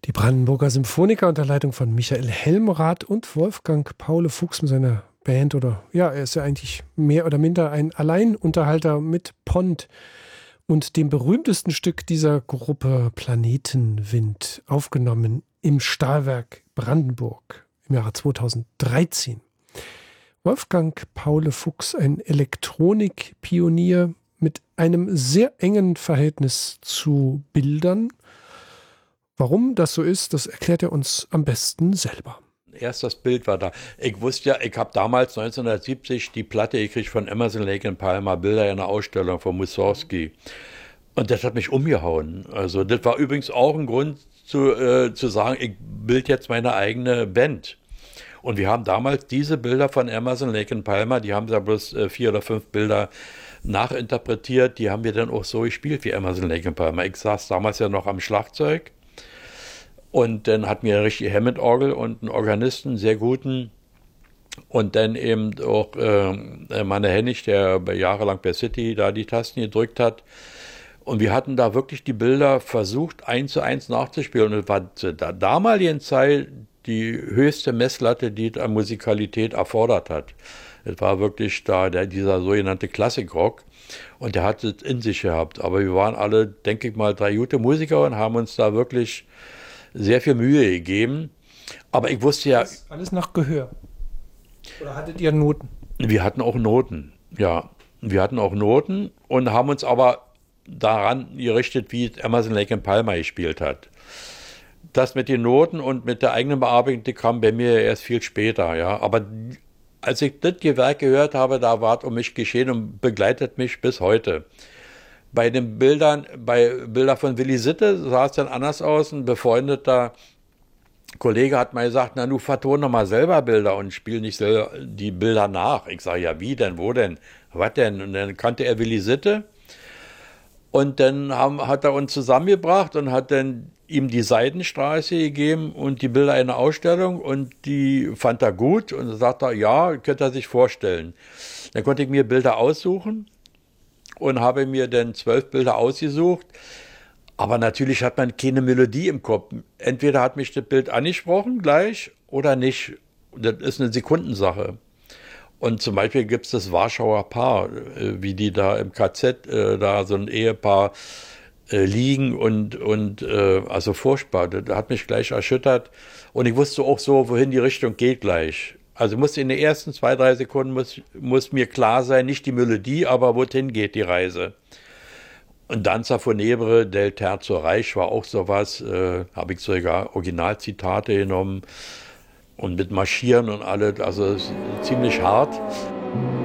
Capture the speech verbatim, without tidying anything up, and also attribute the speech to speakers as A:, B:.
A: Die Brandenburger Symphoniker unter Leitung von Michael Helmrath und Wolfgang Paule Fuchs mit seiner Band, oder ja, er ist ja eigentlich mehr oder minder ein Alleinunterhalter mit Pont und dem berühmtesten Stück dieser Gruppe Planetenwind, aufgenommen im Stahlwerk Brandenburg im Jahre zweitausenddreizehn. Wolfgang Paule Fuchs, ein Elektronikpionier mit einem sehr engen Verhältnis zu Bildern. Warum das so ist, das erklärt er uns am besten selber.
B: Erst das Bild war da. Ich wusste ja, ich habe damals neunzehnhundertsiebzig die Platte gekriegt von Emerson, Lake and Palmer, Bilder in einer Ausstellung von Mussorgsky. Und das hat mich umgehauen. Also das war übrigens auch ein Grund zu, äh, zu sagen, ich bild jetzt meine eigene Band. Und wir haben damals diese Bilder von Emerson, Lake and Palmer, die haben da bloß äh, vier oder fünf Bilder nachinterpretiert, die haben wir dann auch so gespielt wie Emerson, Lake and Palmer. Ich saß damals ja noch am Schlagzeug. Und dann hatten wir eine richtige Hammond-Orgel und einen Organisten, sehr guten. Und dann eben auch äh, Manne Hennig, der jahrelang bei City da die Tasten gedrückt hat. Und wir hatten da wirklich die Bilder versucht, eins zu eins nachzuspielen. Und es war zu der damaligen Zeit die höchste Messlatte, die es an Musikalität erfordert hat. Es war wirklich da der, dieser sogenannte Klassikrock. Und der hat es in sich gehabt. Aber wir waren alle, denke ich mal, drei gute Musiker und haben uns da wirklich sehr viel Mühe gegeben, aber ich wusste ja...
A: Alles, alles nach Gehör. Oder hattet ihr Noten?
B: Wir hatten auch Noten, ja. Wir hatten auch Noten und haben uns aber daran gerichtet, wie Emerson, Lake and Palmer gespielt hat. Das mit den Noten und mit der eigenen Bearbeitung kam bei mir erst viel später, ja. Aber als ich das Gewerk gehört habe, da war es um mich geschehen und begleitet mich bis heute. Bei den Bildern, bei Bildern von Willy Sitte sah es dann anders aus. Ein befreundeter Kollege hat mal gesagt, na, du verton doch mal selber Bilder und spiel nicht selber die Bilder nach. Ich sage, ja, wie denn, wo denn, was denn? Und dann kannte er Willy Sitte und dann haben, hat er uns zusammengebracht und hat dann ihm die Seidenstraße gegeben und die Bilder in einer Ausstellung und die fand er gut und sagt er, ja, könnte er sich vorstellen. Dann konnte ich mir Bilder aussuchen und habe mir dann zwölf Bilder ausgesucht. Aber natürlich hat man keine Melodie im Kopf. Entweder hat mich das Bild angesprochen gleich oder nicht. Das ist eine Sekundensache. Und zum Beispiel gibt es das Warschauer Paar, wie die da im K Z, äh, da so ein Ehepaar äh, liegen und, und äh, also furchtbar. Das hat mich gleich erschüttert. Und ich wusste auch so, wohin die Richtung geht gleich. Also muss in den ersten zwei, drei Sekunden muss, muss mir klar sein, nicht die Melodie, aber wohin geht die Reise. Und Danza Funebre del Terzo Reich war auch sowas, äh, habe ich sogar Originalzitate genommen und mit Marschieren und alles, also ziemlich hart.